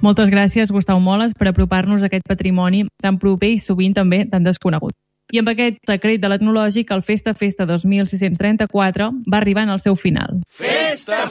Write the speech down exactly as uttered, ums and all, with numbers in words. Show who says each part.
Speaker 1: Moltes gràcies, Gustau Moles, per apropar-nos a aquest patrimoni tan proper i sovint també tan desconegut. I amb aquest secret de l'etnològic, el Festa Festa dos mil sis-cents trenta-quatre va arribant al seu final.
Speaker 2: Festa